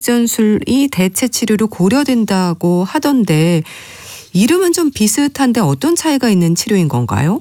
전술이 대체 치료로 고려된다고 하던데 이름은 좀 비슷한데 어떤 차이가 있는 치료인 건가요?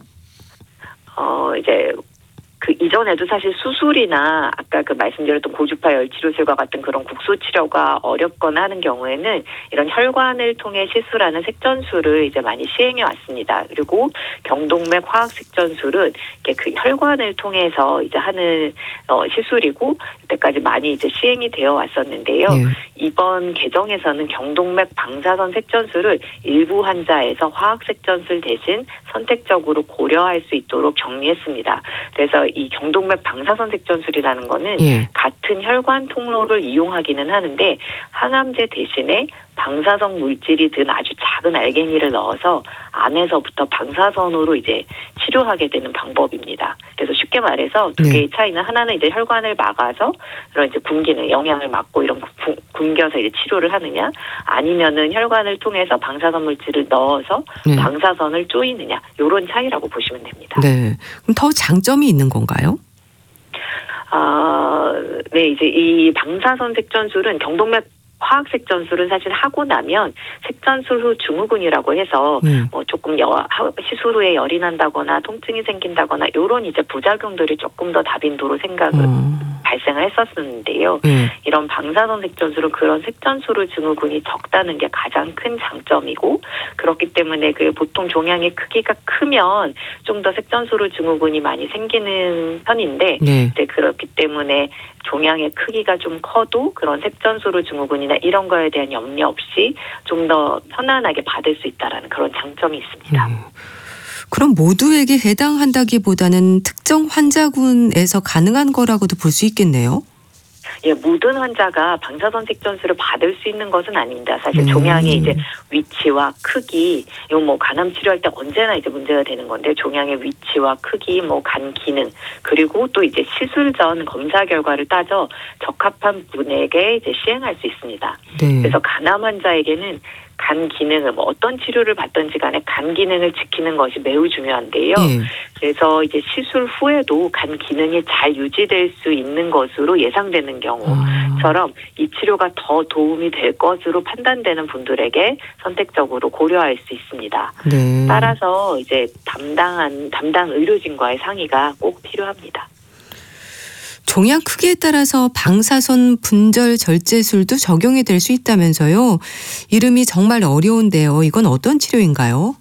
이제 그 이전에도 사실 수술이나 아까 그 말씀드렸던 고주파 열치료술과 같은 그런 국소 치료가 어렵거나 하는 경우에는 이런 혈관을 통해 시술하는 색전술을 이제 많이 시행해 왔습니다. 그리고 경동맥 화학 색전술은 그 혈관을 통해서 이제 하는 시술이고 이때까지 많이 이제 시행이 되어 왔었는데요. 이번 개정에서는 경동맥 방사선 색전술을 일부 환자에서 화학 색전술 대신 선택적으로 고려할 수 있도록 정리했습니다. 그래서 이 경동맥 방사선 색전술이라는 거는 같은 혈관 통로를 이용하기는 하는데 항암제 대신에 방사성 물질이 든 아주 작은 알갱이를 넣어서 안에서부터 방사선으로 이제 치료하게 되는 방법입니다. 그래서 쉽게 말해서 두 개의 차이는 하나는 이제 혈관을 막아서 그런 이제 굶기는 영향을 막고 이런 굶겨서 이제 치료를 하느냐, 아니면은 혈관을 통해서 방사선 물질을 넣어서 방사선을 쪼이느냐, 이런 차이라고 보시면 됩니다. 네. 그럼 더 장점이 있는 건가요? 네, 이제 이 방사선 색전술은 경동맥 화학 색전술은 사실 하고 나면 색전술 후 증후군이라고 해서 조금 시술 후에 열이 난다거나 통증이 생긴다거나 이런 이제 부작용들이 조금 더 다빈도로 발생을 했었는데요. 이런 방사선 색전술은 그런 색전술 후 증후군이 적다는 게 가장 큰 장점이고, 그렇기 때문에 그 보통 종양의 크기가 크면 좀 더 색전술 후 증후군이 많이 생기는 편인데 이제 그렇기 때문에 종양의 크기가 좀 커도 그런 색전술 후 증후군이나 이런 거에 대한 염려 없이 좀 더 편안하게 받을 수 있다라는 그런 장점이 있습니다. 그럼 모두에게 해당한다기보다는 특정 환자군에서 가능한 거라고도 볼 수 있겠네요. 예, 모든 환자가 방사선 색전술을 받을 수 있는 것은 아닙니다. 사실 종양의 이제 위치와 크기, 이거 뭐 간암 치료할 때 언제나 이제 문제가 되는 건데, 종양의 위치와 크기, 뭐 간 기능, 그리고 또 이제 시술 전 검사 결과를 따져 적합한 분에게 이제 시행할 수 있습니다. 그래서 간암 환자에게는 간 기능을 어떤 치료를 받든지 간에 간 기능을 지키는 것이 매우 중요한데요. 그래서 이제 시술 후에도 간 기능이 잘 유지될 수 있는 것으로 예상되는 경우처럼 이 치료가 더 도움이 될 것으로 판단되는 분들에게 선택적으로 고려할 수 있습니다. 따라서 이제 담당 의료진과의 상의가 꼭 필요합니다. 종양 크기에 따라서 방사선 분절 절제술도 적용이 될 수 있다면서요. 이름이 정말 어려운데요. 이건 어떤 치료인가요?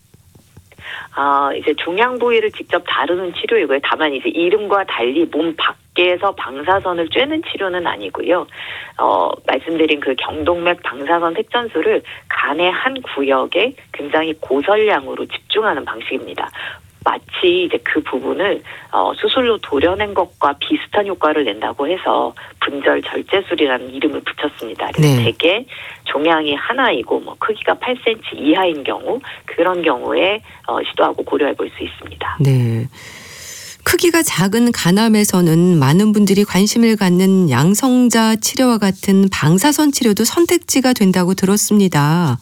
이제 종양 부위를 직접 다루는 치료이고요. 다만 이제 이름과 달리 몸 밖에서 방사선을 쬐는 치료는 아니고요. 말씀드린 그 경동맥 방사선 색전술을 간의 한 구역에 굉장히 고설량으로 집중하는 방식입니다. 마치 이제 그 부분을 수술로 도려낸 것과 비슷한 효과를 낸다고 해서 분절 절제술이라는 이름을 붙였습니다. 그래서 대개 종양이 하나이고 크기가 8cm 이하인 경우, 그런 경우에 시도하고 고려해 볼 수 있습니다. 네. 크기가 작은 간암에서는 많은 분들이 관심을 갖는 양성자 치료와 같은 방사선 치료도 선택지가 된다고 들었습니다.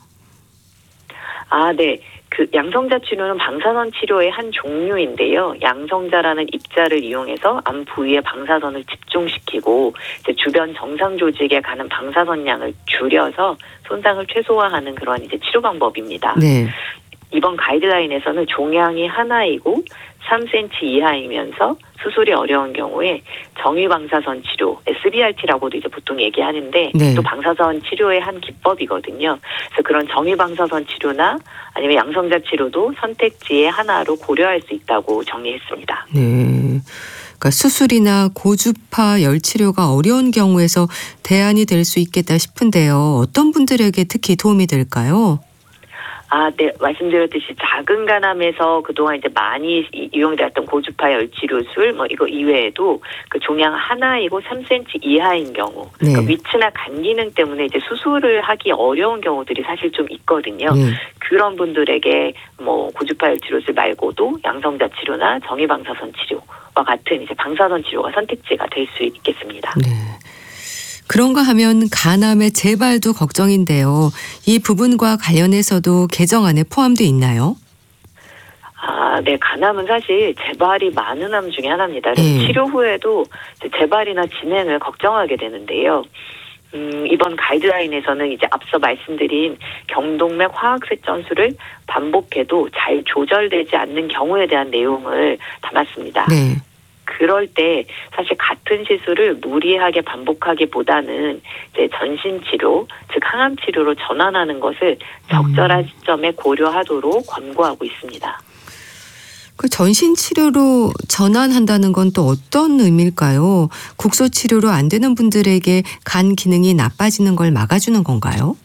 네. 그 양성자 치료는 방사선 치료의 한 종류인데요. 양성자라는 입자를 이용해서 암 부위에 방사선을 집중시키고 이제 주변 정상 조직에 가는 방사선량을 줄여서 손상을 최소화하는 그런 이제 치료 방법입니다. 이번 가이드라인에서는 종양이 하나이고 3cm 이하이면서 수술이 어려운 경우에 정위방사선 치료, SBRT라고도 이제 보통 얘기하는데 또 방사선 치료의 한 기법이거든요. 그래서 그런 정위방사선 치료나 아니면 양성자 치료도 선택지의 하나로 고려할 수 있다고 정리했습니다. 그러니까 수술이나 고주파 열치료가 어려운 경우에서 대안이 될 수 있겠다 싶은데요. 어떤 분들에게 특히 도움이 될까요? 네. 말씀드렸듯이 작은 간암에서 그동안 이제 많이 이용되었던 고주파 열치료술, 이거 이외에도 그 종양 하나이고 3cm 이하인 경우, 그러니까 위치나 간 기능 때문에 이제 수술을 하기 어려운 경우들이 사실 좀 있거든요. 그런 분들에게 고주파 열치료술 말고도 양성자 치료나 정위방사선 치료와 같은 이제 방사선 치료가 선택지가 될 수 있겠습니다. 그런가 하면 간암의 재발도 걱정인데요. 이 부분과 관련해서도 개정안에 포함되어 있나요? 네. 간암은 사실 재발이 많은 암 중에 하나입니다. 그래서 치료 후에도 재발이나 진행을 걱정하게 되는데요. 이번 가이드라인에서는 이제 앞서 말씀드린 경동맥 화학색 전술을 반복해도 잘 조절되지 않는 경우에 대한 내용을 담았습니다. 네. 그럴 때 사실 같은 시술을 무리하게 반복하기보다는 이제 전신 치료, 즉 항암 치료로 전환하는 것을 적절한 시점에 고려하도록 권고하고 있습니다. 그 전신 치료로 전환한다는 건 또 어떤 의미일까요? 국소 치료로 안 되는 분들에게 간 기능이 나빠지는 걸 막아주는 건가요?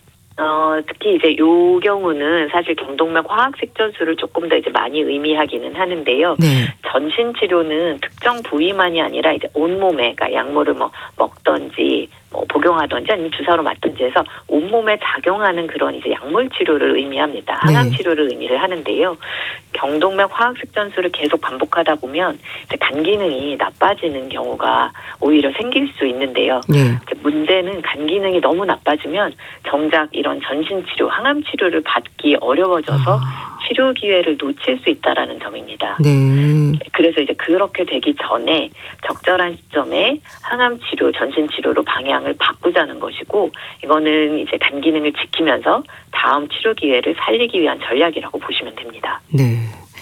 특히 이제 요 경우는 사실 경동맥 화학색 전술을 조금 더 이제 많이 의미하기는 하는데요. 네. 전신 치료는 특정 부위만이 아니라 이제 온몸에, 그러니까 약물을 뭐 먹던지 뭐 복용하던지 아니면 주사로 맞던지 해서 온몸에 작용하는 그런 이제 약물 치료를 의미합니다. 항암 네. 치료를 의미를 하는데요. 경동맥 화학색 전술을 계속 반복하다 보면 이제 간 기능이 나빠지는 경우가 오히려 생길 수 있는데요. 네. 문제는 간 기능이 너무 나빠지면 정작 이런 전신 치료, 항암 치료를 받기 어려워져서 치료 기회를 놓칠 수 있다라는 점입니다. 네. 그래서 이제 그렇게 되기 전에 적절한 시점에 항암 치료, 전신 치료로 방향을 바꾸자는 것이고, 이거는 이제 간 기능을 지키면서 다음 치료 기회를 살리기 위한 전략이라고 보시면 됩니다. 네.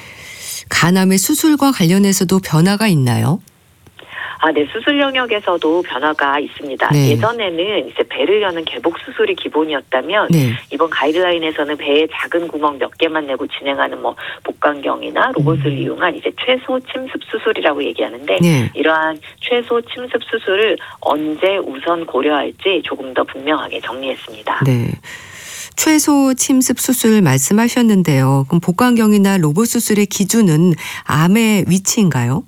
간암의 수술과 관련해서도 변화가 있나요? 네, 수술 영역에서도 변화가 있습니다. 네. 예전에는 이제 배를 여는 개복 수술이 기본이었다면 네. 이번 가이드라인에서는 배에 작은 구멍 몇 개만 내고 진행하는 뭐 복강경이나 로봇을 이용한 이제 최소 침습 수술이라고 얘기하는데, 네. 이러한 최소 침습 수술을 언제 우선 고려할지 조금 더 분명하게 정리했습니다. 네. 최소 침습 수술 말씀하셨는데요. 그럼 복강경이나 로봇 수술의 기준은 암의 위치인가요?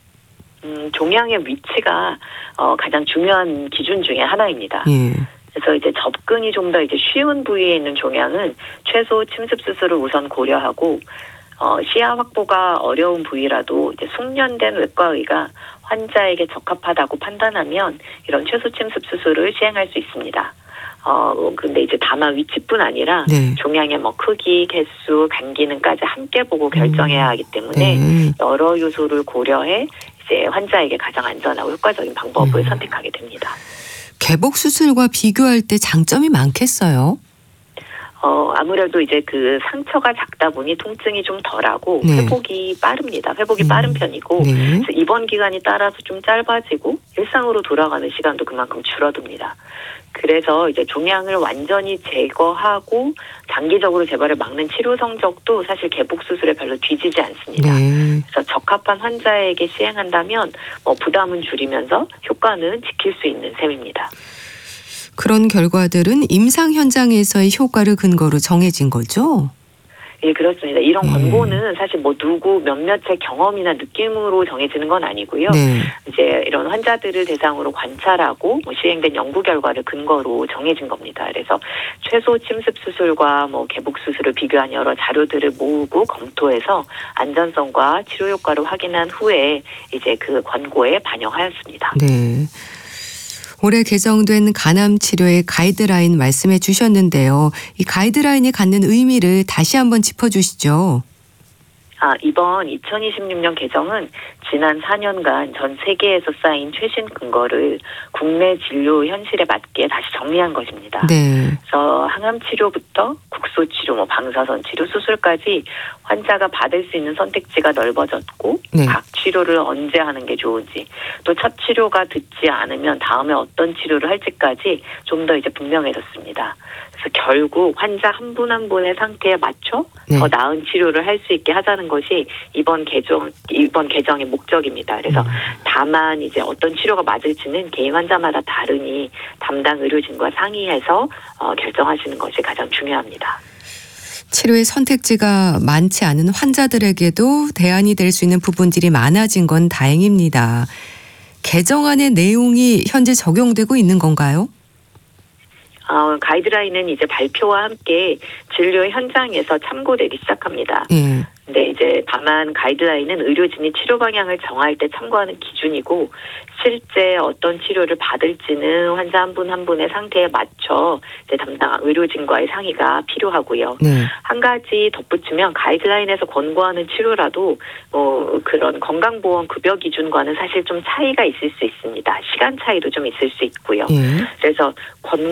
종양의 위치가 가장 중요한 기준 중에 하나입니다. 예. 그래서 이제 접근이 좀 더 이제 쉬운 부위에 있는 종양은 최소 침습 수술을 우선 고려하고, 시야 확보가 어려운 부위라도 이제 숙련된 외과의가 환자에게 적합하다고 판단하면 이런 최소 침습 수술을 시행할 수 있습니다. 근데 이제 다만 위치뿐 아니라 네. 종양의 뭐 크기, 개수, 간 기능까지 함께 보고 결정해야 하기 때문에 네. 여러 요소를 고려해 이제 환자에게 가장 안전하고 효과적인 방법을 선택하게 됩니다. 개복 수술과 비교할 때 장점이 많겠어요? 아무래도 이제 그 상처가 작다 보니 통증이 좀 덜하고 네. 회복이 빠릅니다. 회복이 빠른 편이고, 네. 그래서 입원 기간이 따라서 좀 짧아지고 일상으로 돌아가는 시간도 그만큼 줄어듭니다. 그래서 이제 종양을 완전히 제거하고 장기적으로 재발을 막는 치료 성적도 사실 개복 수술에 별로 뒤지지 않습니다. 네. 그래서 적합한 환자에게 시행한다면 부담은 줄이면서 효과는 지킬 수 있는 셈입니다. 그런 결과들은 임상 현장에서의 효과를 근거로 정해진 거죠? 예, 그렇습니다. 이런 권고는 사실 누구 몇몇의 경험이나 느낌으로 정해지는 건 아니고요. 네. 이제 이런 환자들을 대상으로 관찰하고 시행된 연구 결과를 근거로 정해진 겁니다. 그래서 최소 침습 수술과 개복 수술을 비교한 여러 자료들을 모으고 검토해서 안전성과 치료 효과를 확인한 후에 이제 그 권고에 반영하였습니다. 네. 올해 개정된 간암 치료의 가이드라인 말씀해 주셨는데요. 이 가이드라인이 갖는 의미를 다시 한번 짚어주시죠. 이번 2026년 개정은 지난 4년간 전 세계에서 쌓인 최신 근거를 국내 진료 현실에 맞게 다시 정리한 것입니다. 네. 그래서 항암 치료부터 국소 치료, 방사선 치료, 수술까지 환자가 받을 수 있는 선택지가 넓어졌고, 네. 각 치료를 언제 하는 게 좋은지, 또 첫 치료가 듣지 않으면 다음에 어떤 치료를 할지까지 좀 더 이제 분명해졌습니다. 그래서 결국 환자 한 분 한 분의 상태에 맞춰 네. 더 나은 치료를 할 수 있게 하자는 것이 이번 개정의 목적입니다. 그래서 다만 이제 어떤 치료가 맞을지는 개인 환자마다 다르니 담당 의료진과 상의해서 결정하시는 것이 가장 중요합니다. 치료의 선택지가 많지 않은 환자들에게도 대안이 될 수 있는 부분들이 많아진 건 다행입니다. 개정안의 내용이 현재 적용되고 있는 건가요? 가이드라인은 이제 발표와 함께 진료 현장에서 참고되기 시작합니다. 예. 근데 이제 다만 가이드라인은 의료진이 치료 방향을 정할 때 참고하는 기준이고 실제 어떤 치료를 받을지는 환자 한 분 한 분의 상태에 맞춰 이제 담당 의료진과의 상의가 필요하고요. 네. 한 가지 덧붙이면 가이드라인에서 권고하는 치료라도 그런 건강보험 급여 기준과는 사실 좀 차이가 있을 수 있습니다. 시간 차이도 좀 있을 수 있고요. 예. 그래서 권